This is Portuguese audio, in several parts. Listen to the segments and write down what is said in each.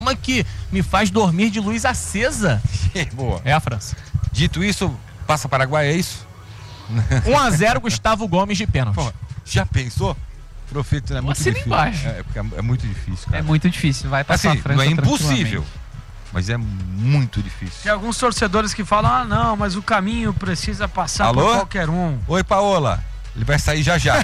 Uma que me faz dormir de luz acesa. Boa. É a França. Dito isso, passa Paraguai, é isso? 1-0 Gustavo Gomes de pênalti. Pô, já pensou? Profeta, é muito Assina difícil. embaixo. É muito difícil, cara. É muito difícil, vai passar Assim, a França não é impossível, tranquilamente. mas é muito difícil. Tem alguns torcedores que falam, não, mas o caminho precisa passar Alô? por qualquer um. Oi, Paola. Ele vai sair já já.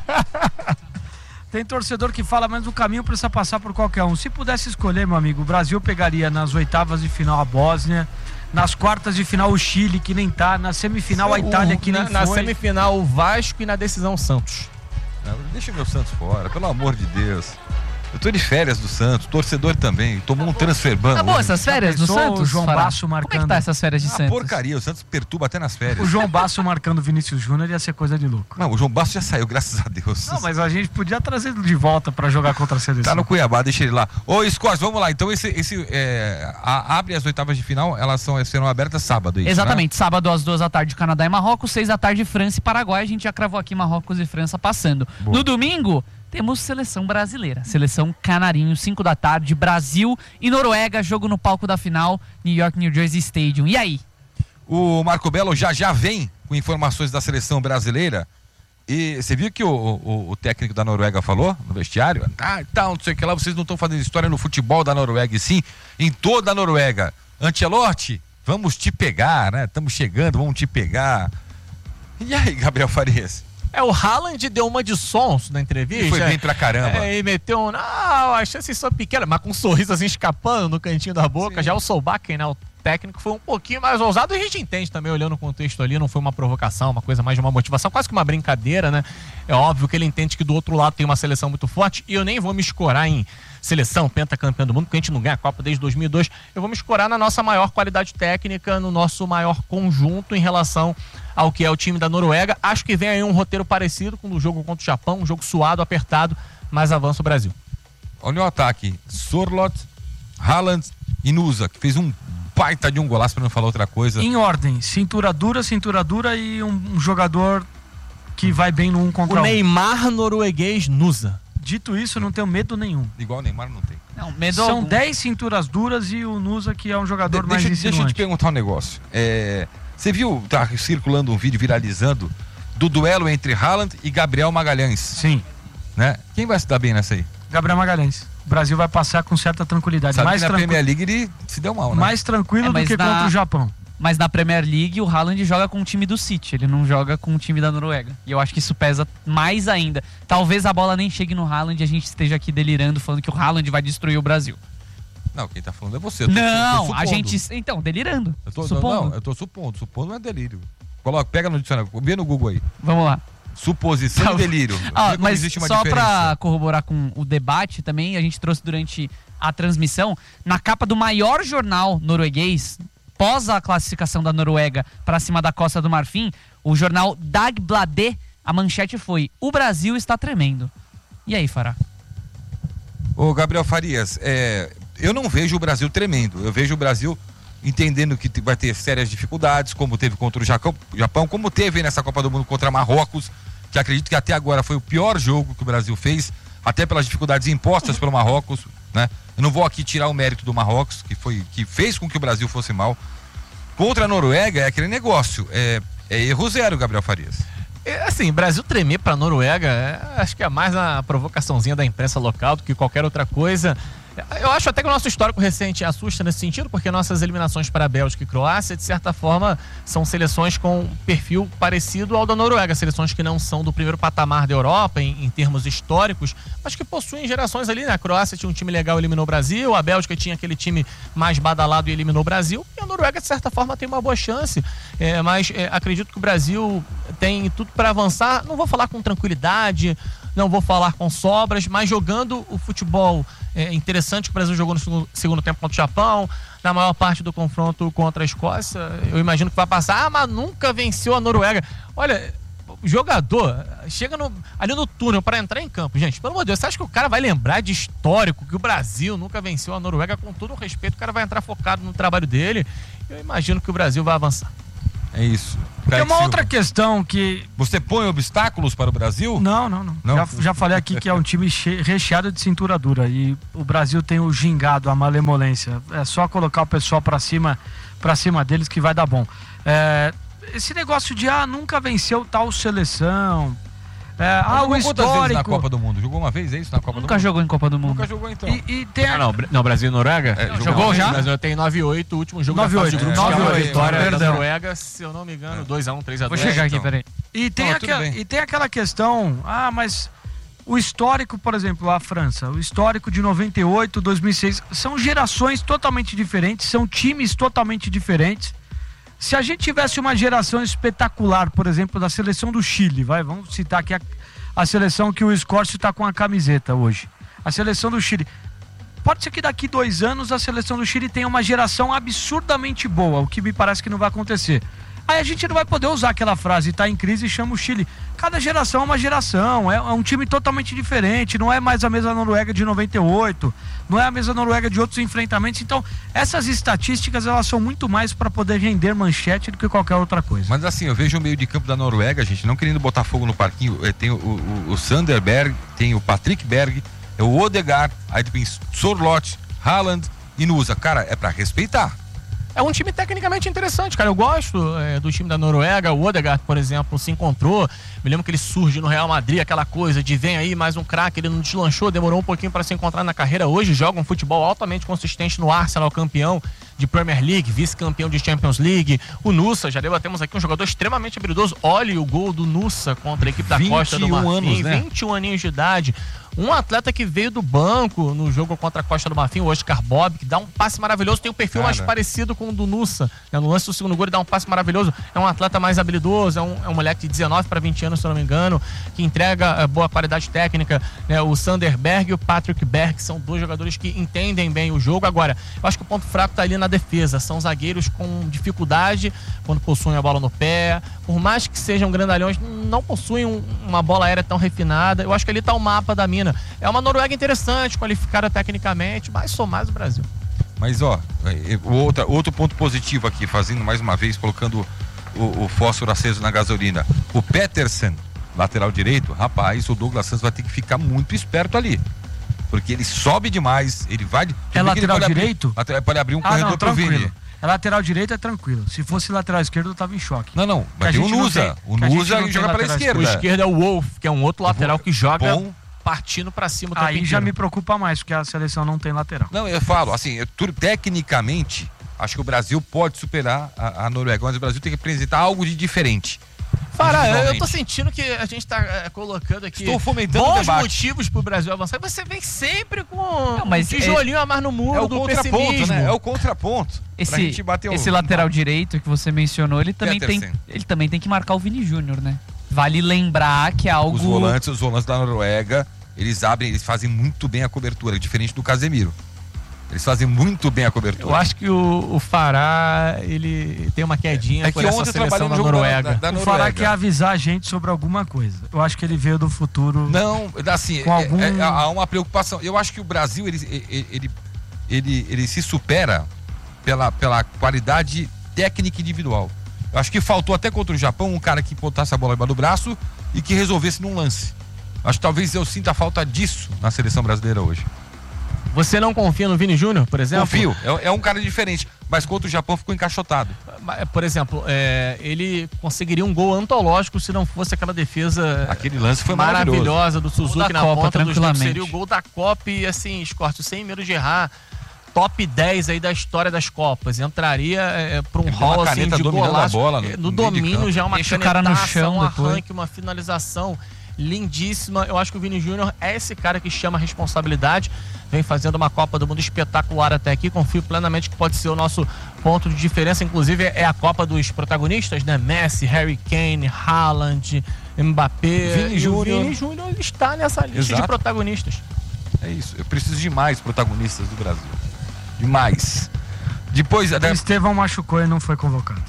Tem torcedor que fala, mas o caminho precisa passar por qualquer um. Se pudesse escolher, meu amigo, o Brasil pegaria nas oitavas de final a Bósnia, nas quartas de final o Chile, que nem tá, na semifinal a Itália, que nem na foi. semifinal o Vasco e na decisão o Santos. Deixa meu Santos fora, pelo amor de Deus. Eu tô de férias do Santos, torcedor também. Tomou um transfer ban. Tá bom essas férias do Pensou Santos? o João Fará? Basso Como é que marcando? tá essas férias de Santos? Porcaria, o Santos perturba até nas férias. O João Basso marcando o Vinícius Júnior ia ser coisa de louco. Não, o João Basso já saiu, graças a Deus. Não, mas a gente podia trazer ele de volta pra jogar contra a seleção. Tá no Cuiabá, deixa ele lá. Ô, Scott, vamos lá. Então, abre as oitavas de final, elas serão abertas sábado, isso, Exatamente, sábado às 2h, Canadá e Marrocos, 6h, França e Paraguai. A gente já cravou aqui Marrocos e França passando. Boa. No domingo, temos seleção brasileira, seleção Canarinho, 5h, Brasil e Noruega, jogo no palco da final, New York, New Jersey Stadium. E aí? O Marco Belo já vem com informações da seleção brasileira. E você viu que o técnico da Noruega falou no vestiário? Não sei o que lá, vocês não estão fazendo história no futebol da Noruega, e sim em toda a Noruega. Ancelotti, vamos te pegar, né? Estamos chegando, vamos te pegar. E aí, Gabriel Farias? O Haaland deu uma de sons na entrevista. E foi bem pra caramba. E meteu as chances são pequenas, mas com um sorriso assim escapando no cantinho da boca. Sim. Já o Solbakken, né, o técnico, foi um pouquinho mais ousado. E a gente entende também, olhando o contexto ali, não foi uma provocação, uma coisa mais de uma motivação, quase que uma brincadeira, né? É óbvio que ele entende que do outro lado tem uma seleção muito forte, e eu nem vou me escorar em seleção, pentacampeã do mundo, porque a gente não ganha a Copa desde 2002. Eu vou me escorar na nossa maior qualidade técnica, no nosso maior conjunto em relação ao que é o time da Noruega. Acho que vem aí um roteiro parecido com o jogo contra o Japão, um jogo suado, apertado, mas avança o Brasil. Olha o ataque. Sorloth, Haaland e Nusa, que fez um baita de um golaço, pra não falar outra coisa. Em ordem, cintura dura e um jogador que vai bem no 1 contra 1. O Neymar norueguês Nusa. Dito isso, não tenho medo nenhum. Igual o Neymar não tem. Não, medo São algum. 10 cinturas duras e o Nusa, que é um jogador mais Deixa eu insinuante. te perguntar um negócio. Você viu, tá circulando um vídeo viralizando do duelo entre Haaland e Gabriel Magalhães, Sim, né? Quem vai se dar bem nessa aí? Gabriel Magalhães. O Brasil vai passar com certa tranquilidade. Sabe Mais, que na Premier League ele se deu mal, né? mais tranquilo do mas que contra o Japão. Mas na Premier League o Haaland joga com o time do City, ele não joga com o time da Noruega. E eu acho que isso pesa mais ainda. Talvez a bola nem chegue no Haaland e a gente esteja aqui delirando, falando que o Haaland vai destruir o Brasil. Não, quem tá falando é você. Não, a gente... Então, delirando. Supondo. Eu tô supondo. Supondo não é delírio. Pega no dicionário, vê no Google aí. Vamos lá. Suposição e delírio. Vê como Mas existe uma só diferença. pra corroborar com o debate também, a gente trouxe durante a transmissão, na capa do maior jornal norueguês, pós a classificação da Noruega para cima da Costa do Marfim, o jornal Dagbladet, a manchete foi: o Brasil está tremendo. E aí, Fará? Ô, Gabriel Farias, eu não vejo o Brasil tremendo. Eu vejo o Brasil entendendo que vai ter sérias dificuldades, como teve contra o Japão, como teve nessa Copa do Mundo contra Marrocos, que acredito que até agora foi o pior jogo que o Brasil fez, até pelas dificuldades impostas pelo Marrocos, né? Eu não vou aqui tirar o mérito do Marrocos, que fez com que o Brasil fosse mal. Contra a Noruega é aquele negócio, é erro zero, Gabriel Farias. Assim, Brasil tremer pra Noruega, acho que é mais uma provocaçãozinha da imprensa local do que qualquer outra coisa. Eu acho até que o nosso histórico recente assusta nesse sentido, porque nossas eliminações para a Bélgica e Croácia, de certa forma, são seleções com um perfil parecido ao da Noruega, seleções que não são do primeiro patamar da Europa em termos históricos, mas que possuem gerações ali, né? A Croácia tinha um time legal e eliminou o Brasil, a Bélgica tinha aquele time mais badalado e eliminou o Brasil, e a Noruega, de certa forma, tem uma boa chance, mas acredito que o Brasil tem tudo para avançar. Não vou falar com tranquilidade, não vou falar com sobras, mas jogando o futebol interessante que o Brasil jogou no segundo tempo contra o Japão, na maior parte do confronto contra a Escócia, eu imagino que vai passar, mas nunca venceu a Noruega. Olha, o jogador chega ali no túnel para entrar em campo, gente, pelo amor de Deus, você acha que o cara vai lembrar de histórico que o Brasil nunca venceu a Noruega? Com todo o respeito, o cara vai entrar focado no trabalho dele. Eu imagino que o Brasil vai avançar. É isso. Tem uma outra questão que... Você põe obstáculos para o Brasil? Não. Já falei aqui que é um time recheado de cintura dura. E o Brasil tem o gingado, a malemolência. É só colocar o pessoal pra cima deles que vai dar bom. Esse negócio de nunca venceu tal seleção. O histórico. Quantas vezes na Copa do Mundo? Jogou uma vez, é isso? Na Copa do Mundo? Nunca jogou em Copa do Mundo. Nunca jogou, então. Não, Brasil e Noruega? Jogou já? O Brasil tem 9-8, o último jogo 9-8, da fase de grupos, que é uma 9-8, vitória da perdão. Noruega, se eu não me engano, 2-1, 3-2. Vou chegar aqui, peraí. E tem aquela questão, mas o histórico, por exemplo, a França, o histórico de 98, 2006, são gerações totalmente diferentes, são times totalmente diferentes. Se a gente tivesse uma geração espetacular, por exemplo, da seleção do Chile, vamos citar aqui a seleção que o Scorcio está com a camiseta hoje. A seleção do Chile. Pode ser que daqui 2 anos a seleção do Chile tenha uma geração absurdamente boa, o que me parece que não vai acontecer. Aí a gente não vai poder usar aquela frase, tá em crise e chama o Chile. Cada geração é uma geração, é um time totalmente diferente, não é mais a mesma Noruega de 98, não é a mesma Noruega de outros enfrentamentos. Então, essas estatísticas, elas são muito mais para poder render manchete do que qualquer outra coisa. Mas assim, eu vejo o meio de campo da Noruega, gente, não querendo botar fogo no parquinho, tem o Sanderberg, tem o Patrick Berg, é o Odegaard, aí tem Sorloth, Haaland e Nusa. Cara, é para respeitar. É um time tecnicamente interessante, cara. Eu gosto do time da Noruega. O Odegaard, por exemplo, se encontrou. Me lembro que ele surge no Real Madrid, aquela coisa de vem aí mais um craque. Ele não deslanchou, demorou um pouquinho para se encontrar na carreira. Hoje joga um futebol altamente consistente no Arsenal, campeão de Premier League, vice-campeão de Champions League. O Nusa, já debatemos aqui, um jogador extremamente habilidoso. Olhe o gol do Nusa contra a equipe da Costa do Marfim. Anos, né? 21 aninhos de idade. Um atleta que veio do banco no jogo contra a Costa do Marfim, o Oscar Bob, que dá um passe maravilhoso, tem um perfil mais parecido com o do Nusa. No lance do segundo gol ele dá um passe maravilhoso. É um atleta mais habilidoso, é um moleque de 19 para 20 anos, se eu não me engano, que entrega boa qualidade técnica. O Sanderberg e o Patrick Berg são 2 jogadores que entendem bem o jogo. Agora, eu acho que o ponto fraco está ali na defesa. São zagueiros com dificuldade quando possuem a bola no pé. Por mais que sejam grandalhões, não possuem uma bola aérea tão refinada. Eu acho que ali está o mapa da mina. É uma Noruega interessante, qualificada tecnicamente, mas sou mais o Brasil. Mas outro ponto positivo aqui, fazendo mais uma vez, colocando o fósforo aceso na gasolina. O Petersen, lateral direito, rapaz, o Douglas Santos vai ter que ficar muito esperto ali. Porque ele sobe demais, ele vai... É lateral direito? Pode abrir um corredor pro Vini. É lateral direito, é tranquilo. Se fosse lateral esquerdo, eu tava em choque. Não, vai ter o Nusa. O Nusa joga pela esquerda. O esquerdo é o Wolf, que é um outro lateral que joga partindo pra cima. Aí já me preocupa mais, porque a seleção não tem lateral. Não, eu falo, assim, tecnicamente, acho que o Brasil pode superar a Noruega, mas o Brasil tem que apresentar algo de diferente. Fará, eu tô sentindo que a gente tá colocando aqui bons motivos pro Brasil avançar. Você vem sempre com um tijolinho a mais no muro do pessimismo. Né? É o contraponto. Esse lateral direito que você mencionou, ele também tem que marcar o Vini Júnior, né? Vale lembrar que é algo... Os volantes da Noruega, eles fazem muito bem a cobertura, diferente do Casemiro. Eles fazem muito bem a cobertura. Eu acho que o Fará, ele tem uma quedinha por essa seleção da Noruega. O Fará quer avisar a gente sobre alguma coisa. Eu acho que ele veio do futuro. Não, assim, há uma preocupação. Eu acho que o Brasil, ele se supera pela qualidade técnica individual. Eu acho que faltou até contra o Japão um cara que botasse a bola embaixo do braço e que resolvesse num lance. Acho que talvez eu sinta falta disso na seleção brasileira hoje. Você não confia no Vini Júnior, por exemplo? Confio, é um cara diferente, mas contra o Japão ficou encaixotado. Por exemplo, ele conseguiria um gol antológico se não fosse aquela defesa aquele lance foi maravilhosa do Suzuki na Copa, ponta dos dedos. Seria o gol da Copa e assim, Scorcio, sem medo de errar, top 10 aí da história das Copas. Entraria para um hall assim, de golaço. No domínio já é uma canetação, o cara no chão, arranque, uma finalização lindíssima. Eu acho que o Vini Júnior é esse cara que chama a responsabilidade, vem fazendo uma Copa do Mundo espetacular até aqui. Confio plenamente que pode ser o nosso ponto de diferença. Inclusive é a Copa dos protagonistas, né? Messi, Harry Kane, Haaland, Mbappé. Vini Júnior está nessa lista de protagonistas. É isso, eu preciso de mais protagonistas do Brasil, demais. Depois o Estevão machucou e não foi convocado.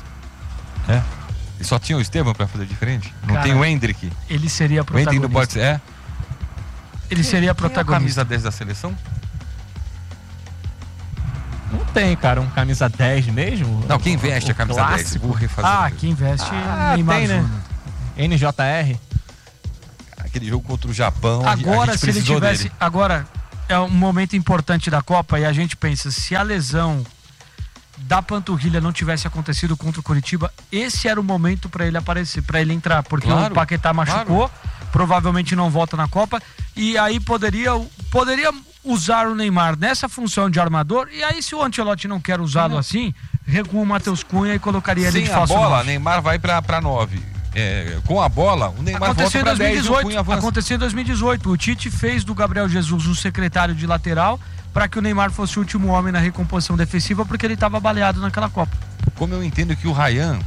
E só tinha o Estevão pra fazer diferente? Não tem o Hendrick? Ele seria protagonista. O Hendrick não pode ser, Ele seria protagonista. Quem é a camisa 10 da seleção? Não tem, cara, um camisa 10 mesmo? Não, quem veste a camisa clássico? 10? Vou refazer. Ah, quem veste Neymar tem, né? Júnior. NJR. Aquele jogo contra o Japão, Agora, a gente se ele precisou tivesse. dele. Agora, é um momento importante da Copa e a gente pensa, se a lesão da panturrilha não tivesse acontecido contra o Coritiba, esse era o momento para ele aparecer, para ele entrar, porque Claro, o Paquetá machucou, provavelmente não volta na Copa, e aí poderia usar o Neymar nessa função de armador, e aí se o Ancelotti não quer usá-lo assim, recua o Matheus Cunha e colocaria ele de Sem a falso bola, 9. Neymar vai pra 9. Com a bola, o Neymar Aconteceu volta em pra 10 e o 2018. Cunha avança. Aconteceu em 2018. O Tite fez do Gabriel Jesus um secretário de lateral para que o Neymar fosse o último homem na recomposição defensiva, porque ele estava baleado naquela Copa. Como eu entendo que o Ryan,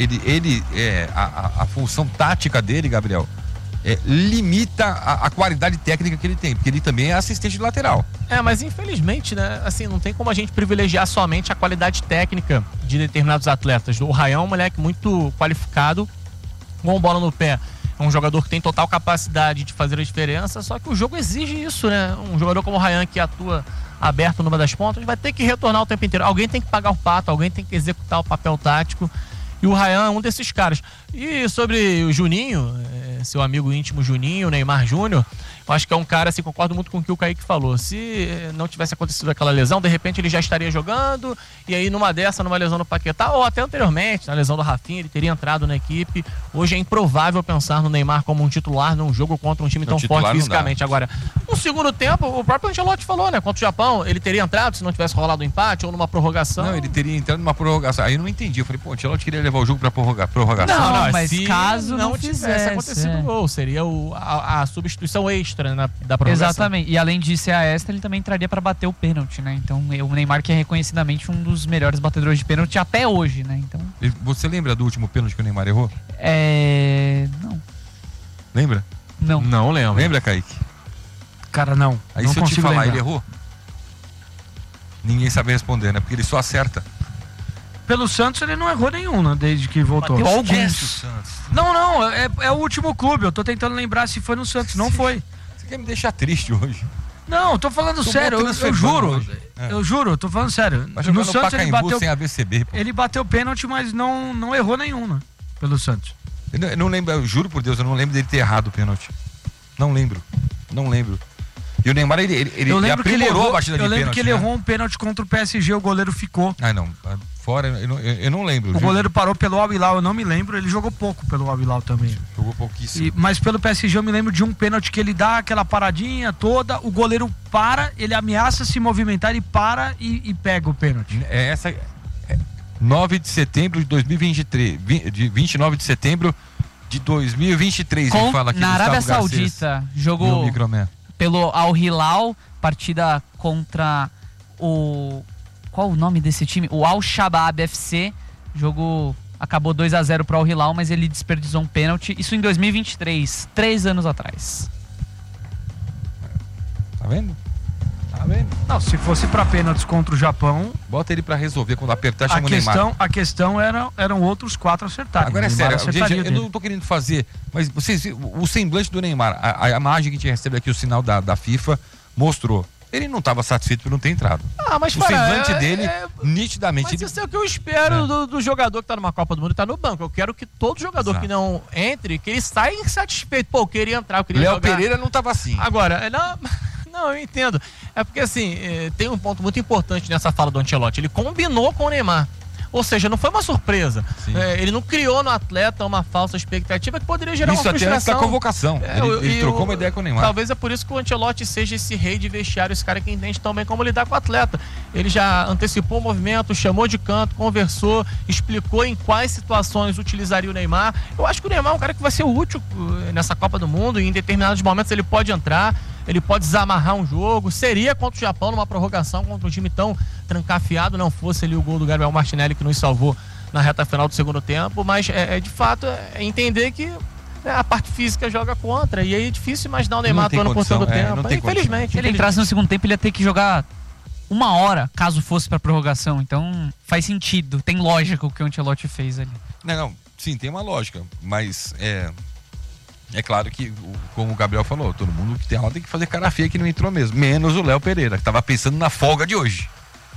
a função tática dele, Gabriel, limita a qualidade técnica que ele tem, porque ele também é assistente de lateral. Mas infelizmente, né, assim, não tem como a gente privilegiar somente a qualidade técnica de determinados atletas. O Ryan é um moleque muito qualificado, com bola no pé. É um jogador que tem total capacidade de fazer a diferença, só que o jogo exige isso, né? Um jogador como o Ryan, que atua aberto numa das pontas, vai ter que retornar o tempo inteiro. Alguém tem que pagar o pato, alguém tem que executar o papel tático. E o Ryan é um desses caras. E sobre o Juninho, seu amigo íntimo Juninho, Neymar Júnior, eu acho que é um cara, assim, concordo muito com o que o Kaique falou. Se não tivesse acontecido aquela lesão, de repente ele já estaria jogando, e aí numa lesão no Paquetá, ou até anteriormente, na lesão do Rafinha, ele teria entrado na equipe. Hoje é improvável pensar no Neymar como um titular num jogo contra um time tão forte fisicamente. Agora, no segundo tempo, o próprio Ancelotti falou, né? Contra o Japão, ele teria entrado se não tivesse rolado um empate ou numa prorrogação. Não, ele teria entrado numa prorrogação. Aí eu não entendi. Eu falei, o Ancelotti queria levar o jogo pra prorrogação. Não, mas se caso não tivesse fizesse, acontecido o gol, seria a substituição extra da prorrogação. Exatamente. E além de ser a extra, ele também entraria para bater o pênalti, né? Então, o Neymar, que é reconhecidamente um dos melhores batedores de pênalti até hoje, né? Então... Você lembra do último pênalti que o Neymar errou? Não. Lembra? Não. Não lembro. Lembra, Kaique? Cara, não. Aí não se eu te consigo falar, lembrar. ele errou? Ninguém sabe responder, né? Porque ele só acerta. Pelo Santos ele não errou nenhum, né? Desde que voltou. Bateu Esquece o Santos. Não, é o último clube. Eu tô tentando lembrar se foi no Santos. Não foi. Você quer me deixar triste hoje? Não, eu tô falando Tô sério. botando Eu juro. hoje. Eu juro, eu tô falando sério. Vai jogar No no Santos ele Pacaembu bateu, sem ABCB, pô. ele bateu pênalti, mas não errou nenhum, né? Pelo Santos. Eu não lembro, eu juro por Deus, eu não lembro dele ter errado o pênalti. Não lembro. E o Neymar, ele Eu lembro que ele aprimorou errou, a batida de eu lembro pênalti. que ele né? errou um pênalti contra o PSG, o goleiro ficou. Ah, não. Fora, eu não lembro. O juro. goleiro parou pelo Al Hilal, eu não me lembro. Ele jogou pouco pelo Al Hilal também. Jogou pouquíssimo. Mas pelo PSG eu me lembro de um pênalti que ele dá aquela paradinha toda, o goleiro para, ele ameaça se movimentar, ele para e pega o pênalti. 9 de setembro de 2023. 29 de setembro de 2023. Ele fala aqui, na Arábia Gustavo Garcês. Saudita, Meu jogou microman. pelo Al Hilal, partida contra o... Qual o nome desse time? O Al Shabaab FC. Jogo acabou 2-0 pro Al Hilal, mas ele desperdiçou um pênalti. Isso em 2023, 3 anos atrás. Tá vendo? Não, se fosse pra pênaltis contra o Japão, Bota ele pra resolver. Quando apertar, a chama o Neymar. questão eram outros 4 acertados. Agora é O Neymar sério, gente, acertaria eu dele. não tô querendo fazer, mas vocês, o semblante do Neymar, a imagem que a gente recebe aqui, o sinal da FIFA, mostrou. Ele não estava satisfeito por não ter entrado. Mas O semblante dele, nitidamente. Mas isso é o que eu espero do jogador que tá numa Copa do Mundo e tá no banco. Eu quero que todo jogador Exato. que não entre, que ele saia insatisfeito. Pô, eu queria entrar, eu queria Léo jogar. Pereira não estava assim. Agora, não, eu entendo. É porque, assim, tem um ponto muito importante nessa fala do Ancelotti. Ele combinou com o Neymar. Ou seja, não foi uma surpresa. Ele não criou no atleta uma falsa expectativa que poderia gerar Isso uma até antes da frustração. convocação. Ele trocou uma ideia com o Neymar. Talvez é por isso que o Ancelotti seja esse rei de vestiário, esse cara que entende tão bem como lidar com o atleta. Ele já antecipou o movimento, chamou de canto, conversou, explicou em quais situações utilizaria o Neymar. Eu acho que o Neymar é um cara que vai ser útil nessa Copa do Mundo, e em determinados momentos ele pode entrar, ele pode desamarrar um jogo. Seria contra o Japão numa prorrogação, contra um time tão trancafiado, não fosse ali o gol do Gabriel Martinelli que nos salvou na reta final do segundo tempo, mas de fato entender que a parte física joga contra, e aí é difícil imaginar o Neymar atuando por todo o tempo. Infelizmente. Se ele entrasse no segundo tempo, ele ia ter que jogar 1 hora, caso fosse pra prorrogação. Então faz sentido, tem lógica o que o Ancelotti fez ali. Não, sim, tem uma lógica, mas é claro que, como o Gabriel falou, todo mundo que tem aula tem que fazer cara feia que não entrou mesmo, menos o Léo Pereira, que estava pensando na folga de hoje.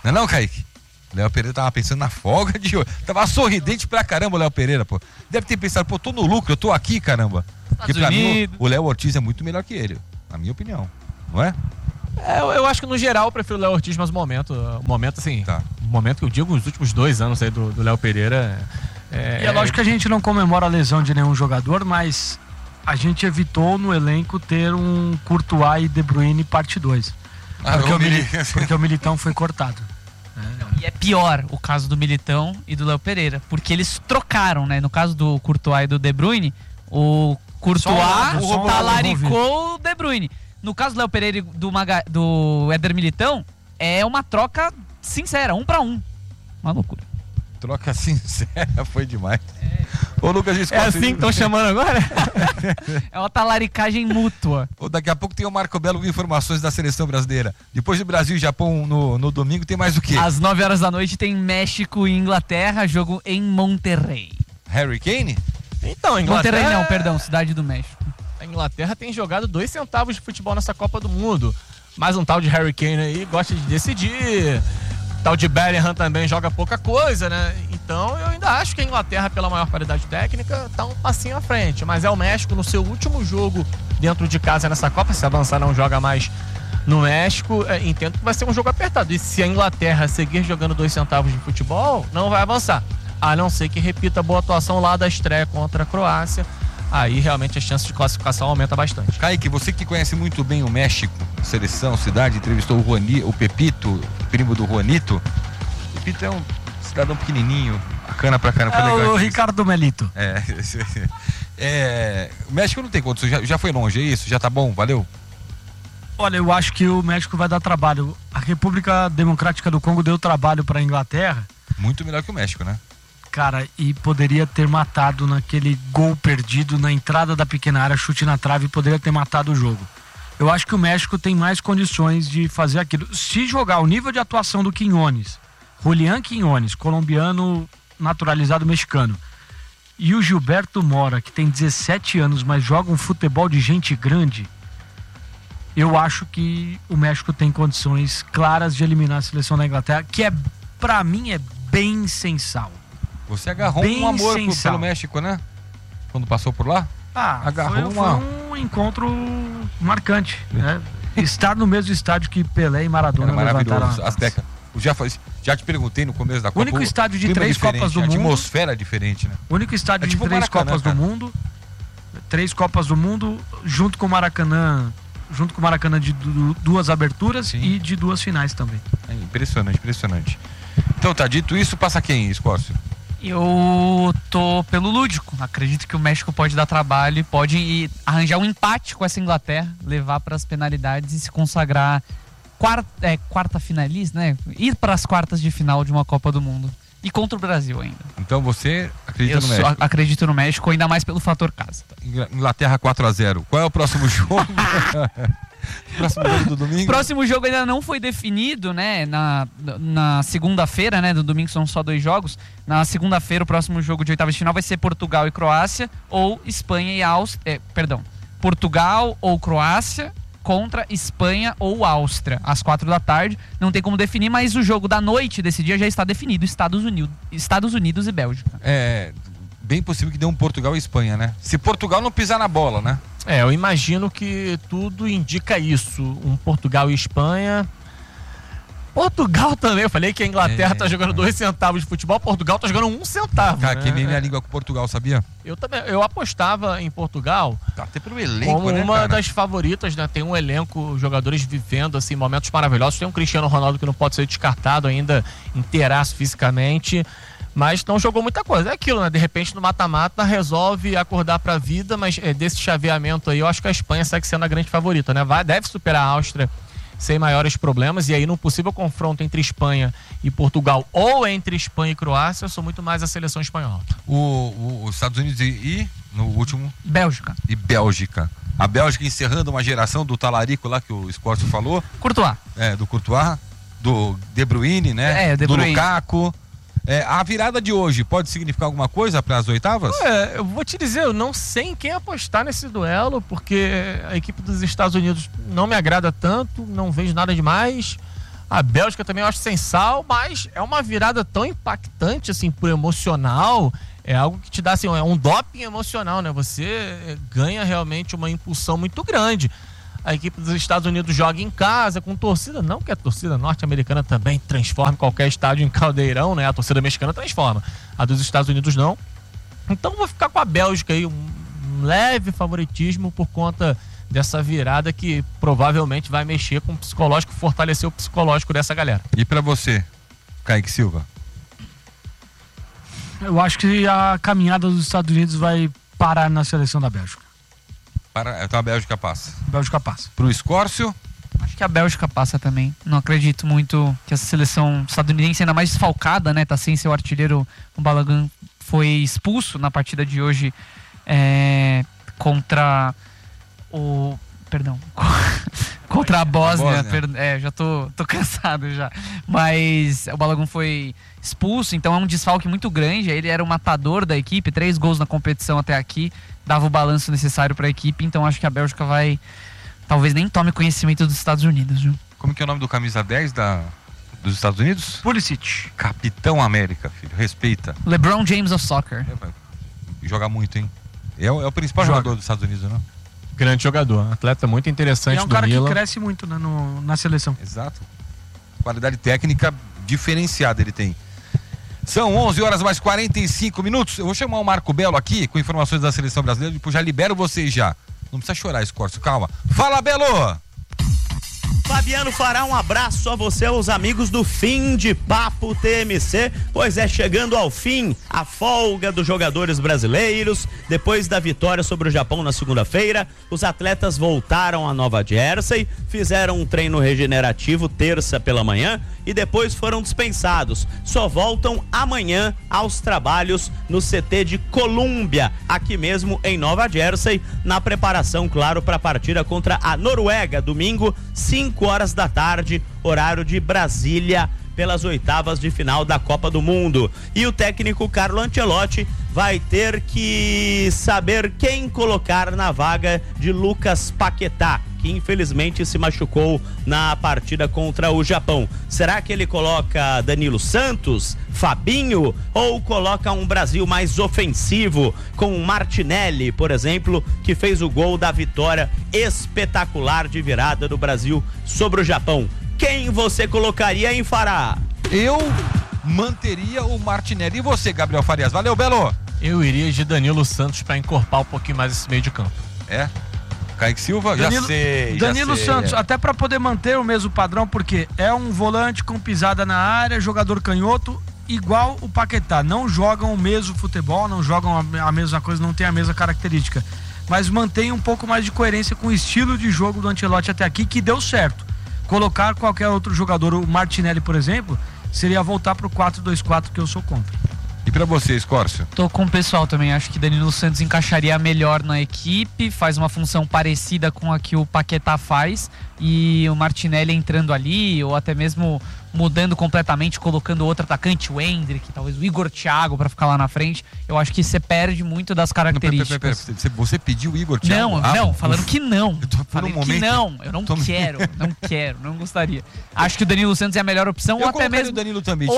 Não, Kaique? Léo Pereira tava pensando na folga de hoje. Tava sorridente pra caramba o Léo Pereira, pô. Deve ter pensado, pô, tô no lucro, eu tô aqui, caramba. Porque pra mim, o Léo Ortiz é muito melhor que ele, na minha opinião. Não é? Eu acho que no geral eu prefiro o Léo Ortiz, mas o momento assim, o momento que eu digo, os últimos 2 anos aí do Léo Pereira. E é lógico que a gente não comemora a lesão de nenhum jogador, mas a gente evitou no elenco ter um Courtois e De Bruyne parte 2. Porque o Militão foi cortado. E é pior o caso do Militão e do Léo Pereira, porque eles trocaram, né? No caso do Courtois e do De Bruyne, o Courtois talaricou o De Bruyne. No caso do Léo Pereira e do Éder Militão, é uma troca sincera, 1 para 1. Uma loucura. Troca sincera, foi demais. Ô, Lucas, é assim que estão chamando agora? É uma talaricagem mútua. Daqui a pouco tem o Marco Belo com informações da seleção brasileira. Depois do Brasil e Japão no domingo, tem mais o quê? Às 9 horas da noite tem México e Inglaterra, jogo em Monterrey. Harry Kane? Então, Inglaterra... Monterrey não, perdão, Cidade do México. A Inglaterra tem jogado 2 centavos de futebol nessa Copa do Mundo. Mais um tal de Harry Kane aí, gosta de decidir. Tal de Bellingham também joga pouca coisa, né? Então eu ainda acho que a Inglaterra, pela maior qualidade técnica, tá um passinho à frente. Mas é o México no seu último jogo dentro de casa nessa Copa. Se avançar, não joga mais no México. Entendo que vai ser um jogo apertado. E se a Inglaterra seguir jogando 2 centavos de futebol, não vai avançar. A não ser que repita a boa atuação lá da estreia contra a Croácia. Aí realmente a chance de classificação aumenta bastante. Kaique, você que conhece muito bem o México, seleção, cidade, entrevistou o Pepito, primo do Juanito. O Pepito é um cidadão pequenininho, bacana pra caramba. É o Ricardo Melito. O México não tem condições, já foi longe, é isso? Já tá bom, valeu? Olha, eu acho que o México vai dar trabalho. A República Democrática do Congo deu trabalho pra Inglaterra. Muito melhor que o México, né? Cara, e poderia ter matado naquele gol perdido na entrada da pequena área, chute na trave, poderia ter matado o jogo. Eu acho que o México tem mais condições de fazer aquilo. Se jogar o nível de atuação do Quiñones, Julián Quiñones, colombiano naturalizado mexicano, e o Gilberto Mora, que tem 17 anos, mas joga um futebol de gente grande, eu acho que o México tem condições claras de eliminar a seleção da Inglaterra, que pra mim é bem sensal. Você agarrou um amor pelo México, né? Quando passou por lá? Foi um encontro marcante, né? Estar no mesmo estádio que Pelé e Maradona levantaram. Azteca. Já te perguntei no começo da Copa. O único estádio de 3 Copas do Mundo. Atmosfera diferente, né? O único estádio de 3 Copas do Mundo. 3 Copas do Mundo, junto com o Maracanã de 2 aberturas. Sim. E de 2 finais também. Impressionante. Então tá, dito isso, passa quem, Escócio? Eu tô pelo lúdico. Acredito que o México pode dar trabalho e pode arranjar um empate com essa Inglaterra, levar para as penalidades e se consagrar quarta finalista, né? Ir para as quartas de final de uma Copa do Mundo. E contra o Brasil ainda. Então você acredita no México? Acredito no México, ainda mais pelo fator casa. Inglaterra 4-0. Qual é o próximo jogo? Próximo jogo do domingo? Próximo jogo ainda não foi definido, né? Na segunda-feira, né? No domingo são só 2 jogos. Na segunda-feira, o próximo jogo de oitavas de final vai ser Portugal e Croácia, ou Espanha e Áustria. Portugal ou Croácia contra Espanha ou Áustria, às 4 da tarde. Não tem como definir, mas o jogo da noite desse dia já está definido: Estados Unidos e Bélgica. É bem possível que dê um Portugal e Espanha, né? Se Portugal não pisar na bola, né? Eu imagino que tudo indica isso. Um Portugal e Espanha. Portugal também, eu falei que a Inglaterra tá jogando 2 centavos de futebol, Portugal tá jogando 1 centavo. Cara, que nem minha língua com Portugal, sabia? Eu apostava em Portugal até pelo elenco, como né, uma das favoritas, né? Tem um elenco, jogadores vivendo assim momentos maravilhosos. Tem um Cristiano Ronaldo que não pode ser descartado ainda, inteiraço fisicamente, mas não jogou muita coisa. É aquilo, né? De repente no mata-mata resolve acordar pra vida, mas desse chaveamento aí eu acho que a Espanha segue sendo a grande favorita, né? Deve superar a Áustria sem maiores problemas, e aí no possível confronto entre Espanha e Portugal ou entre Espanha e Croácia, eu sou muito mais a seleção espanhola. Os Estados Unidos e no último? Bélgica. E Bélgica. A Bélgica encerrando uma geração do talarico lá que o Escócio falou. Courtois. Do Courtois, do De Bruyne, né? Do Lukaku. A virada de hoje pode significar alguma coisa para as oitavas? Eu vou te dizer, eu não sei em quem apostar nesse duelo, porque a equipe dos Estados Unidos não me agrada tanto, não vejo nada demais, A Bélgica também eu acho sem sal, mas é uma virada tão impactante, assim, pro emocional. É algo que te dá, assim, é um doping emocional, né? Você ganha realmente uma impulsão muito grande. A equipe dos Estados Unidos joga em casa, com torcida. Não que a torcida norte-americana também transforme qualquer estádio em caldeirão, né? A torcida mexicana transforma. A dos Estados Unidos não. Então vou ficar com a Bélgica aí, um leve favoritismo por conta dessa virada que provavelmente vai mexer com o psicológico, fortalecer o psicológico dessa galera. E pra você, Kaique Silva? Eu acho que a caminhada dos Estados Unidos vai parar na seleção da Bélgica. Então a Bélgica passa. A Bélgica passa. Pro Escórcio? Acho que a Bélgica passa também. Não acredito muito que essa seleção estadunidense, ainda mais desfalcada, né? Tá sem seu artilheiro, o Balogun foi expulso na partida de hoje contra o... Perdão. Contra a Bósnia. Já tô cansado já. Mas o Balogun foi expulso, então é um desfalque muito grande. Ele era o matador da equipe, 3 gols na competição até aqui, dava o balanço necessário para a equipe, então acho que a Bélgica vai... Talvez nem tome conhecimento dos Estados Unidos, viu? Como que é o nome do camisa 10 dos Estados Unidos? Pulisic. Capitão América, filho. Respeita. LeBron James of Soccer. Joga muito, hein? É o principal jogador dos Estados Unidos, não? Grande jogador, atleta muito interessante do Milan. É um cara que cresce muito, né, na seleção. Exato. Qualidade técnica diferenciada ele tem. São 11h mais 45. Eu vou chamar o Marco Belo aqui com informações da seleção brasileira. Depois já libero vocês já. Não precisa chorar, Escórcio, calma. Fala, Belo! Fabiano fará um abraço a você, aos amigos do Fim de Papo TMC, pois é chegando ao fim a folga dos jogadores brasileiros. Depois da vitória sobre o Japão na segunda-feira, os atletas voltaram a Nova Jersey, fizeram um treino regenerativo terça pela manhã e depois foram dispensados. Só voltam amanhã aos trabalhos no CT de Colômbia, aqui mesmo em Nova Jersey, na preparação, claro, para a partida contra a Noruega, domingo, 5h da tarde, horário de Brasília, pelas oitavas de final da Copa do Mundo. E o técnico Carlo Ancelotti vai ter que saber quem colocar na vaga de Lucas Paquetá, que infelizmente se machucou na partida contra o Japão. Será que ele coloca Danilo Santos, Fabinho, ou coloca um Brasil mais ofensivo com Martinelli, por exemplo, que fez o gol da vitória espetacular de virada do Brasil sobre o Japão? Quem você colocaria em Fará? Eu manteria o Martinelli. E você, Gabriel Farias? Valeu, Belo! Eu iria de Danilo Santos para encorpar um pouquinho mais esse meio de campo. É? Kaique Silva? Danilo Santos, até para poder manter o mesmo padrão, porque é um volante com pisada na área, jogador canhoto, igual o Paquetá. Não jogam o mesmo futebol, não jogam a mesma coisa, não tem a mesma característica. Mas mantém um pouco mais de coerência com o estilo de jogo do Ancelotti até aqui, que deu certo. Colocar qualquer outro jogador, o Martinelli, por exemplo, seria voltar pro 4-2-4, que eu sou contra. E pra você, Escórcio? Tô com o pessoal também, acho que Danilo Santos encaixaria melhor na equipe, faz uma função parecida com a que o Paquetá faz, e o Martinelli entrando ali, ou até mesmo mudando completamente, colocando outro atacante, o Endrick, talvez o Igor Thiago pra ficar lá na frente. Eu acho que você perde muito das características. Pera. Você pediu o Igor Thiago? Não, falando que não. Falei que não, eu não quero, não gostaria. Acho que o Danilo Santos é a melhor opção, ou até mesmo o Danilo também,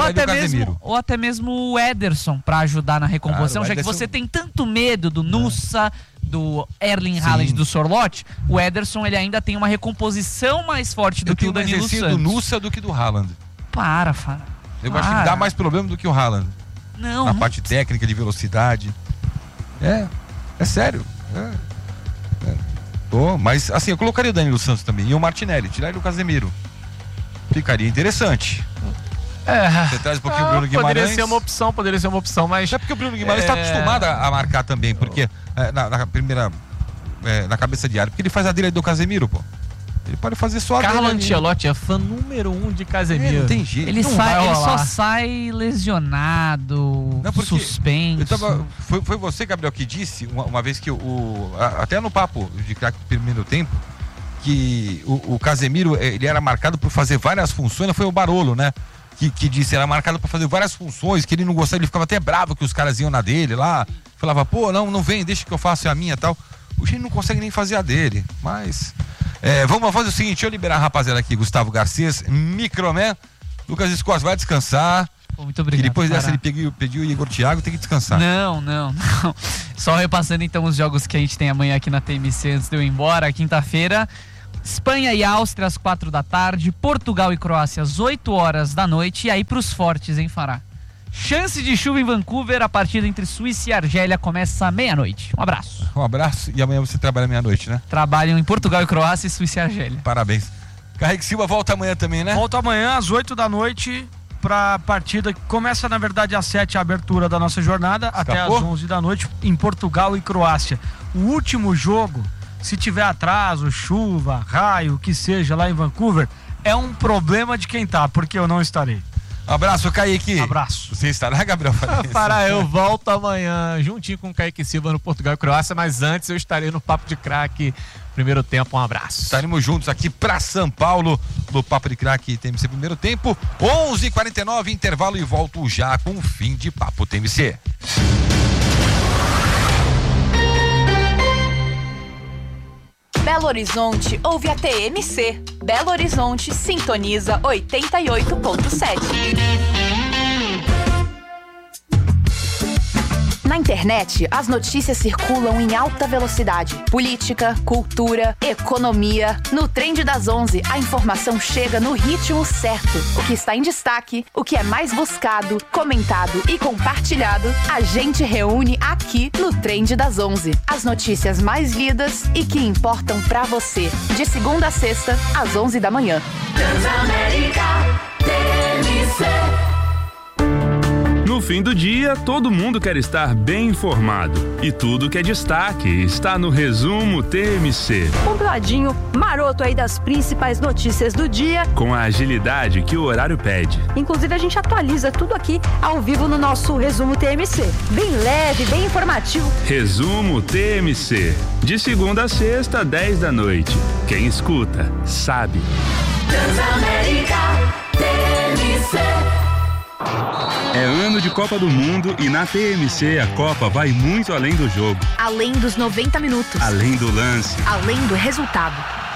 ou até mesmo o Ederson pra ajudar na recomposição, já que você tem tanto medo do Nussa, do Erling Haaland, do Sorloth. O Ederson, ele ainda tem uma recomposição mais forte do que o Danilo Santos. Eu tenho mais do Nussa do que do Haaland. Fara. Eu acho que dá mais problema do que o Haaland. Não. Na parte técnica, de velocidade. É sério. Mas assim, eu colocaria o Danilo Santos também. E o Martinelli, tirar ele do Casemiro. Ficaria interessante. Você traz um pouquinho o Bruno Guimarães. Poderia ser uma opção, mas... É porque o Bruno Guimarães está acostumado a marcar também, porque na primeira... na cabeça de área, porque ele faz a dele do Casemiro, pô. Ele pode fazer só a Carlo Ancelotti é fã número 1 de Casemiro. Não tem jeito. Ele só sai lesionado, suspenso. Foi você, Gabriel, que disse uma vez que até no papo de craque do primeiro tempo, que o Casemiro, ele era marcado por fazer várias funções. Foi o Barolo, né? Que disse, era marcado para fazer várias funções, que ele não gostava, ele ficava até bravo que os caras iam na dele lá, falava, pô, não vem, deixa que eu faça a minha e tal. Hoje ele não consegue nem fazer a dele, mas Vamos fazer o seguinte, deixa eu liberar a rapaziada aqui, Gustavo Garcês, Microman, Lucas Escoas vai descansar. Muito obrigado. E depois dessa ele pediu o Igor Thiago, tem que descansar. Não. Só repassando então os jogos que a gente tem amanhã aqui na TMC antes de eu ir embora. Quinta-feira, Espanha e Áustria às 4 da tarde, Portugal e Croácia às 8 horas da noite. E aí pros fortes, hein, Fará? Chance de chuva em Vancouver, a partida entre Suíça e Argélia começa à meia-noite. Um abraço. Um abraço e amanhã você trabalha meia-noite, né? Trabalham em Portugal e Croácia e Suíça e Argélia. Parabéns. Kaique Silva volta amanhã também, né? Volta amanhã às 8 da noite pra partida que começa, na verdade, às 7 a abertura da nossa jornada, até às 11 da noite em Portugal e Croácia. O último jogo, se tiver atraso, chuva, raio, o que seja lá em Vancouver, é um problema de quem tá, porque eu não estarei. Abraço, Kaique. Abraço. Você estará, Gabriel Farias? Eu volto amanhã juntinho com o Kaique Silva no Portugal e Croácia, mas antes eu estarei no Papo de Craque. Primeiro tempo, um abraço. Estaremos juntos aqui para São Paulo no Papo de Craque TMC primeiro tempo, 11h49, intervalo e volto já com o fim de Papo TMC. Belo Horizonte ouve a TMC. Belo Horizonte sintoniza 88.7. Na internet, as notícias circulam em alta velocidade. Política, cultura, economia. No Trend das 11, a informação chega no ritmo certo. O que está em destaque, o que é mais buscado, comentado e compartilhado, a gente reúne aqui no Trend das 11. As notícias mais lidas e que importam pra você. De segunda a sexta, às 11 da manhã. Transamérica TMC. No fim do dia, todo mundo quer estar bem informado. E tudo que é destaque está no Resumo TMC. Compladinho, maroto aí das principais notícias do dia. Com a agilidade que o horário pede. Inclusive, a gente atualiza tudo aqui ao vivo no nosso Resumo TMC. Bem leve, bem informativo. Resumo TMC. De segunda a sexta, 10 da noite. Quem escuta, sabe. Transamérica TMC. É ano de Copa do Mundo e na TMC a Copa vai muito além do jogo. Além dos 90 minutos. Além do lance. Além do resultado.